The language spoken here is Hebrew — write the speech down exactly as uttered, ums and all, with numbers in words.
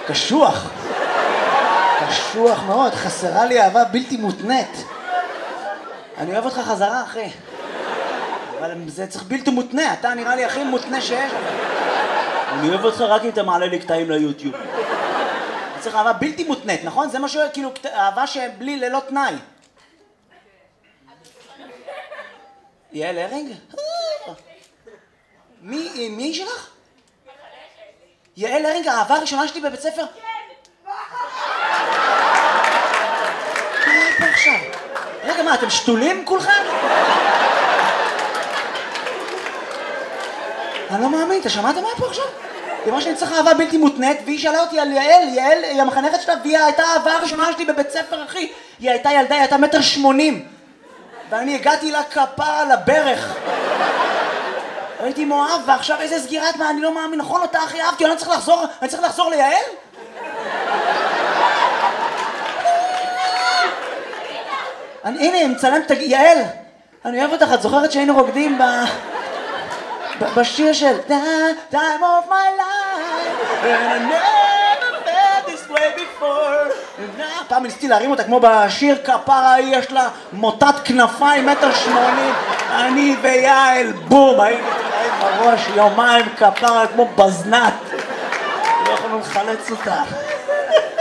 קשוח. קשוח מאוד, חסרה לי אהבה בלתי מותנית. אני אוהב אותך חזרה, אחי. אבל זה צריך בלתי מותנה, אתה נראה לי הכי מותנה שיש. אני אוהב אותך רק אם אתה מעלה לי קטעים ליוטיוב. אני צריך אהבה בלתי מותנית, נכון? זה משהו, כאילו, אהבה שבלי ללא תנאי. יעל הרינג? מי, מי שלך? יעל הרינג, האהבה הראשונה שלי בבית ספר? כן! מה פה עכשיו? רגע, מה, אתם שתולים כולכם? אני לא מאמין, אתה שמעת מה פה עכשיו? היא אמרה שאני צריך אהבה בלתי מותנית, והיא שאלה אותי על יעל, יעל היא המחנכת שלה, והיא הייתה האהבה הראשונה שלי בבית ספר, אחי. היא הייתה ילדה, היא הייתה מטר שמונים. ואני הגעתי לה כפרה לברך. הייתי מאוהב, ועכשיו איזה סגירת מה, אני לא מאמין, נכון אותה הכי אהבתי, אני צריך לחזור, אני צריך לחזור ליעל? הנה, מצלם את יעל, אני אוהב אותך, את זוכרת שהיינו רוקדים ב... בשיר של Time of my life and I never felt this way before. פעם ניסיתי להרים אותה כמו בשיר כפרה, היא יש לה מוטת כנפיים מטר שמונים, אני ויעל בום, היינו תראים בראש יומיים כפרה כמו בזנת, לא יכולנו לחלץ אותה.